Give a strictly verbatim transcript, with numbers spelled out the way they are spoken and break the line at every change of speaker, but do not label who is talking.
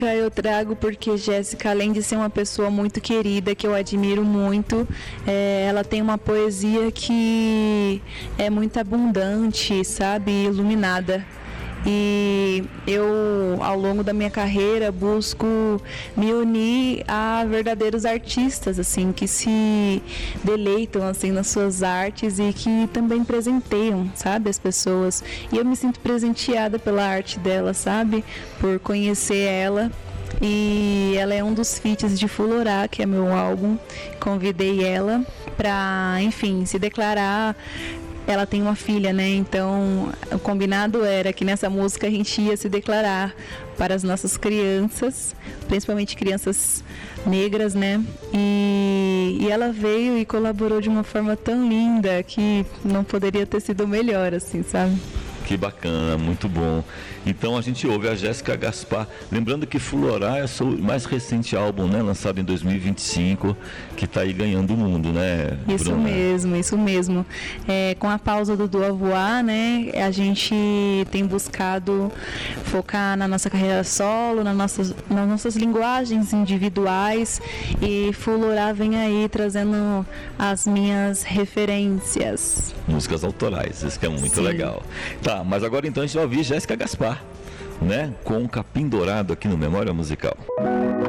Eu trago porque Jéssica, além de ser uma pessoa muito querida, que eu admiro muito, é, ela tem uma poesia que é muito abundante, sabe, iluminada. E eu, ao longo da minha carreira, busco me unir a verdadeiros artistas, assim, que se deleitam, assim, nas suas artes e que também presenteiam, sabe, as pessoas. E eu me sinto presenteada pela arte dela, sabe, por conhecer ela. E ela é um dos feats de Fulorá, que é meu álbum. Convidei ela pra, enfim, se declarar. Ela tem uma filha, né? Então, o combinado era que nessa música a gente ia se declarar para as nossas crianças, principalmente crianças negras, né? E, e ela veio e colaborou de uma forma tão linda que não poderia ter sido melhor, assim, sabe?
Que bacana, muito bom. Então a gente ouve a Jéssica Gaspar. Lembrando que Fulorá é o seu mais recente álbum, né? Lançado em dois mil e vinte e cinco, que está aí ganhando o mundo, né,
Isso
Bruna?
mesmo, isso mesmo. É, com a pausa do Dua Voar, né? A gente tem buscado focar na nossa carreira solo, nas nossas, nas nossas linguagens individuais. E Fulorá vem aí trazendo as minhas referências.
Músicas autorais, isso que é muito
Sim.
legal. Tá, mas agora então a gente vai ouvir Jéssica Gaspar, né? Com o Capim Dourado aqui no Memória Musical.